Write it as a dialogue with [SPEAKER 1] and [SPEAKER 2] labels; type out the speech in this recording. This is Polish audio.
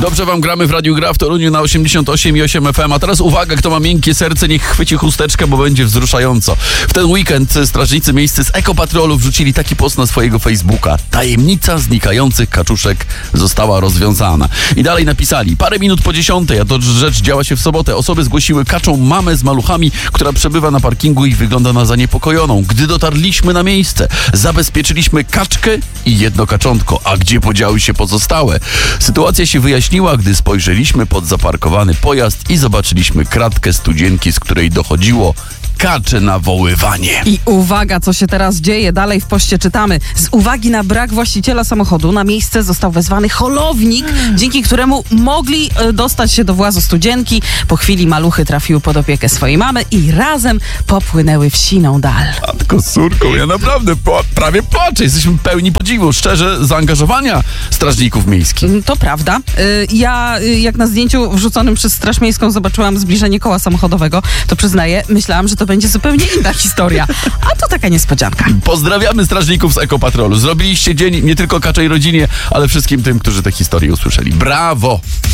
[SPEAKER 1] Dobrze wam gramy w Radiu Gra w Toruniu na 88,8 FM. A teraz uwaga, kto ma miękkie serce, niech chwyci chusteczkę, bo będzie wzruszająco. W ten weekend strażnicy miejscy z Ekopatrolu wrzucili taki post na swojego Facebooka. Tajemnica znikających kaczuszek została rozwiązana. I dalej napisali: parę minut po 10, a to rzecz działa się w sobotę, osoby zgłosiły kaczą mamę z maluchami, która przebywa na parkingu i wygląda na zaniepokojoną. Gdy dotarliśmy na miejsce, zabezpieczyliśmy kaczkę i jedno kaczątko. A gdzie podziały się pozostałe? Sytuacja się wyjaśniła, gdy spojrzeliśmy pod zaparkowany pojazd i zobaczyliśmy kratkę studzienki, z której dochodziło kacze nawoływanie.
[SPEAKER 2] I uwaga, co się teraz dzieje. Dalej w poście czytamy. Z uwagi na brak właściciela samochodu na miejsce został wezwany holownik, dzięki któremu mogli dostać się do włazu studzienki. Po chwili maluchy trafiły pod opiekę swojej mamy i razem popłynęły w siną dal.
[SPEAKER 1] Matko z córką, ja naprawdę prawie płaczę. Jesteśmy pełni podziwu, szczerze, zaangażowania strażników miejskich.
[SPEAKER 2] To prawda. Ja, jak na zdjęciu wrzuconym przez Straż Miejską zobaczyłam zbliżenie koła samochodowego, to przyznaję, myślałam, że to będzie zupełnie inna historia. A to taka niespodzianka.
[SPEAKER 1] Pozdrawiamy strażników z Ekopatrolu. Zrobiliście dzień nie tylko kaczej rodzinie, ale wszystkim tym, którzy tę historię usłyszeli. Brawo!